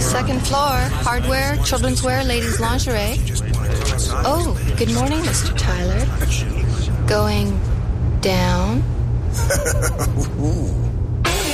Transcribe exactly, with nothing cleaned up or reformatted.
Second floor, hardware, children's wear, ladies' lingerie. Oh, good morning, Mister Tyler. Going down?